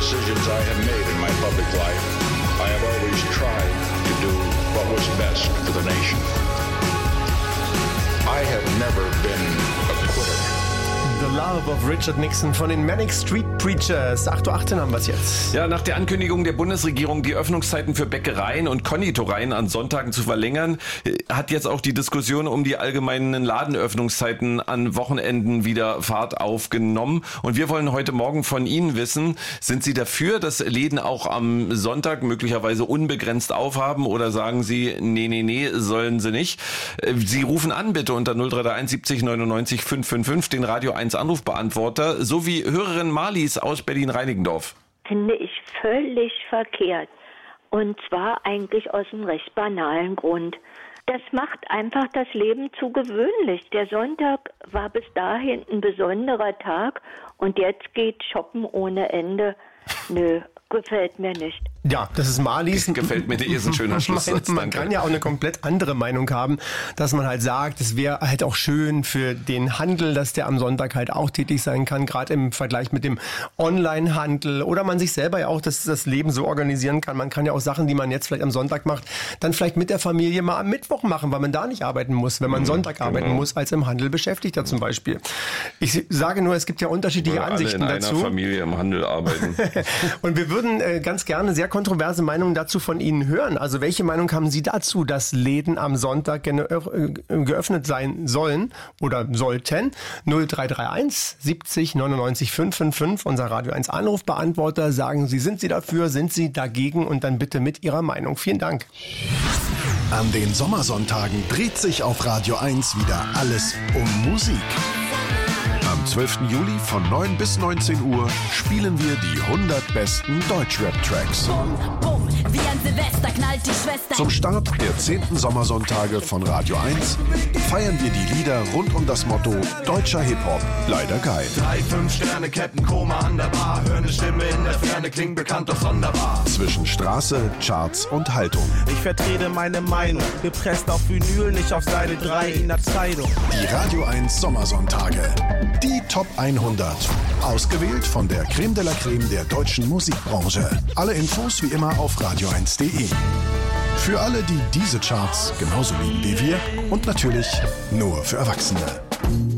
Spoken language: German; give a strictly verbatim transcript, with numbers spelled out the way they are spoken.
decisions I have made in my public life, I have always tried to do what was best for the nation. I have never been a quitter. The Love of Richard Nixon von den Manic Street Preachers. acht Uhr achtzehn haben wir es jetzt. Ja, nach der Ankündigung der Bundesregierung, die Öffnungszeiten für Bäckereien und Konditoreien an Sonntagen zu verlängern, hat jetzt auch die Diskussion um die allgemeinen Ladenöffnungszeiten an Wochenenden wieder Fahrt aufgenommen. Und wir wollen heute Morgen von Ihnen wissen, sind Sie dafür, dass Läden auch am Sonntag möglicherweise unbegrenzt aufhaben, oder sagen Sie, nee, nee, nee, sollen sie nicht? Sie rufen an bitte unter null drei drei eins siebzig neunundneunzig fünfhundertfünfundfünfzig, den Radio eins Anrufbeantworter, sowie Hörerin Marlies aus Berlin-Reinickendorf. Finde ich völlig verkehrt. Und zwar eigentlich aus einem recht banalen Grund. Das macht einfach das Leben zu gewöhnlich. Der Sonntag war bis dahin ein besonderer Tag und jetzt geht Shoppen ohne Ende. Nö, gefällt mir nicht. Ja, das ist Marlies. Gefällt mir, die ist ein schöner Schlusssatz. Man, man kann ja auch eine komplett andere Meinung haben, dass man halt sagt, es wäre halt auch schön für den Handel, dass der am Sonntag halt auch tätig sein kann, gerade im Vergleich mit dem Onlinehandel, oder man sich selber ja auch das, das Leben so organisieren kann. Man kann ja auch Sachen, die man jetzt vielleicht am Sonntag macht, dann vielleicht mit der Familie mal am Mittwoch machen, weil man da nicht arbeiten muss, wenn man mhm, Sonntag genau. arbeiten muss, als im Handel Beschäftigter zum Beispiel. Ich sage nur, es gibt ja unterschiedliche Oder Ansichten alle in dazu. einer Familie im Handel arbeiten. Und wir würden äh, ganz gerne sehr kontroverse Meinungen dazu von Ihnen hören. Also welche Meinung haben Sie dazu, dass Läden am Sonntag geöffnet sein sollen oder sollten? null drei drei eins siebzig neunundneunzig fünfhundertfünfundfünfzig, unser Radio eins Anrufbeantworter. Sagen Sie, sind Sie dafür, sind Sie dagegen, und dann bitte mit Ihrer Meinung. Vielen Dank. An den Sommersonntagen dreht sich auf Radio eins wieder alles um Musik. Am zwölften Juli von neun bis neunzehn Uhr spielen wir die hundert besten Deutschrap-Tracks. Bum, bum, wie ein Silvester knallt die Schwester. Zum Start der zehnten Sommersonntage von Radio eins feiern wir die Lieder rund um das Motto Deutscher Hip-Hop, leider geil. Drei, fünf Sterne, Kettenkoma an der Bar. Hör ne Stimme in der Ferne, klingt bekannt, doch sonderbar. Zwischen Straße, Charts und Haltung. Ich vertrete meine Meinung, gepresst auf Vinyl, nicht auf Seite drei in der Zeitung. Die Radio eins Sommersonntage. Die Top hundert. Ausgewählt von der Creme de la Creme der deutschen Musikbranche. Alle Infos wie immer auf radio eins punkt de. Für alle, die diese Charts genauso lieben wie wir, und natürlich nur für Erwachsene.